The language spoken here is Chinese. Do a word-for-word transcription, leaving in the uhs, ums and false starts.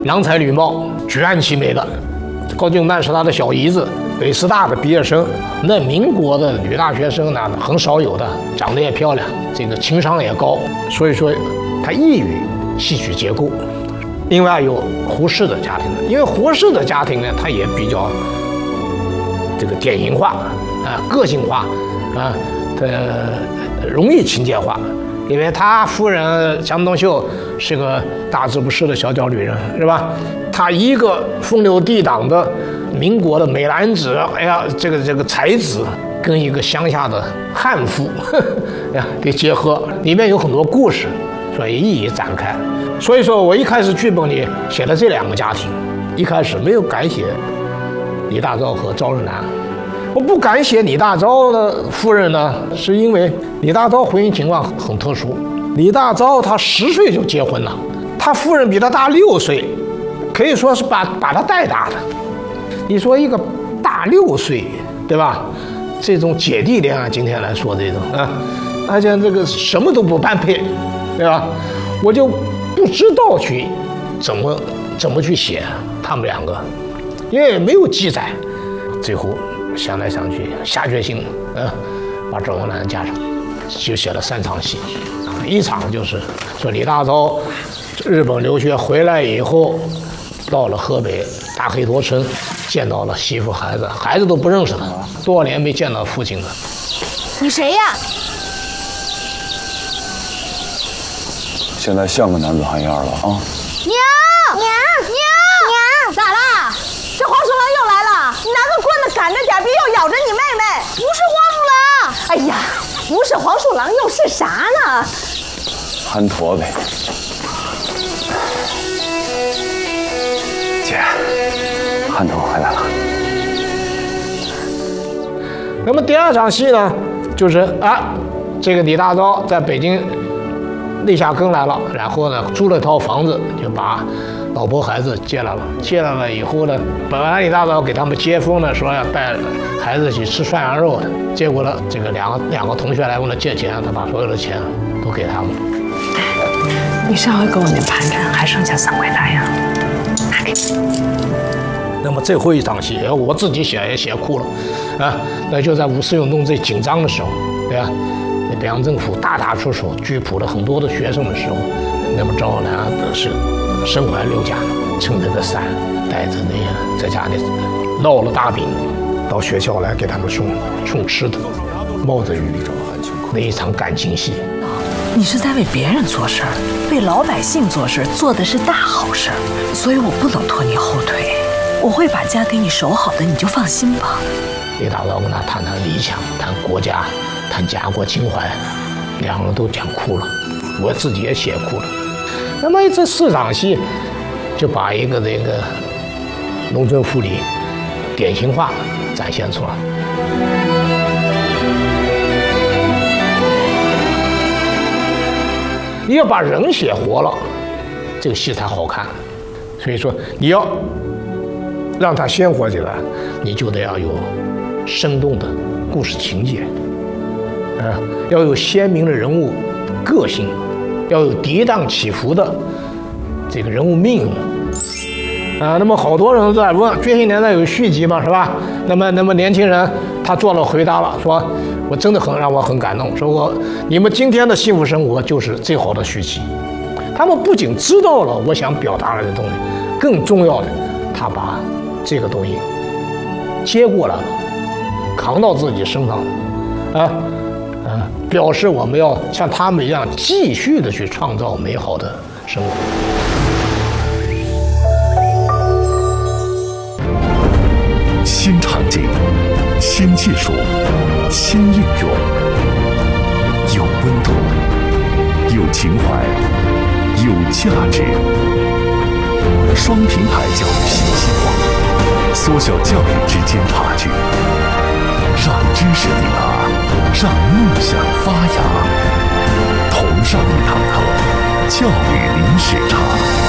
郎才女貌，举案齐眉的。高敬曼是他的小姨子，北师大的毕业生。那民国的女大学生呢，很少有的，长得也漂亮，这个情商也高，所以说她易于戏曲结构。另外有胡适的家庭，因为胡适的家庭呢，他也比较这个典型化啊，个性化啊，呃，容易情节化。因为他夫人江冬秀是个大字不识的小脚女人，是吧？他一个风流倜傥的民国的美男子，哎呀，这个这个才子，跟一个乡下的悍妇，呵呵呀，给结合，里面有很多故事，所以一一展开。所以说我一开始剧本里写了这两个家庭，一开始没有改写李大钊和赵日南。我不敢写李大钊的夫人呢，是因为李大钊婚姻情况很特殊。李大钊他十岁就结婚了，他夫人比他大六岁，可以说是把把他带大的。你说一个大六岁，对吧？这种姐弟恋啊，今天来说这种啊，而且这个什么都不般配，对吧？我就不知道去怎么怎么去写他们两个，因为没有记载。最后想来想去，下决心，嗯、呃，把赵文兰加上，就写了三场戏，啊，一场就是说李大钊日本留学回来以后，到了河北大黑陀村，见到了媳妇孩子，孩子都不认识他，多少年没见到父亲了。 你谁呀？ 现在像个男子汉样了啊！ 娘娘娘娘，咋啦？这黄鼠狼又来了！你拿个棍子赶着点，别又咬着你妹妹。不是黄鼠狼！哎呀，不是黄鼠狼又是啥呢？ 憨驼呗。姐，憨驼回来了。 那么第二场戏呢，就是啊，这个李大钊在北京立下根来了，然后呢租了套房子，就把老婆孩子接来了。接来了以后呢，本来李大钊给他们接风呢，说要带孩子去吃涮羊肉的，结果呢，这个两个两个同学来问他借钱，他把所有的钱都给他们。 你上回给我那盘缠还剩下三块大洋，拿给你。 那么最后一场戏，我自己写也写哭了，啊，那就在五四运动最紧张的时候，对吧？北洋政府大打出手，拘捕了很多的学生的时候，那么赵文兰是身怀六甲，撑着个伞，带着那个在家里烙了大饼，到学校来给他们送送吃的，冒着雨，那一场感情戏。 你是在为别人做事儿，为老百姓做事，做的是大好事儿，所以我不能拖你后腿，我会把家给你守好的，你就放心吧。 李大钊跟他谈谈理想，谈国家，谈家国情怀，两个人都讲哭了，我自己也写哭了。那么这四场戏就把一个这个农村妇女典型化展现出来。你要把人写活了，这个戏才好看。所以说，你要让它鲜活起来，你就得要有生动的故事情节，啊，要有鲜明的人物个性，要有跌宕起伏的这个人物命运，啊，那么好多人在问《觉醒年代》有续集嘛，是吧？那么，那么年轻人他做了回答了，说我真的很让我很感动，说我你们今天的幸福生活就是最好的续集。他们不仅知道了我想表达的东西，更重要的，他把这个东西接过来了，扛到自己身上，啊啊，表示我们要像他们一样继续的去创造美好的生活。 新场景，新技术，新应用，有温度，有情怀，有价值。双平台教育新希望，缩小教育之间差距，让知识抵达，让梦想发芽。同上一堂课，教育零时差。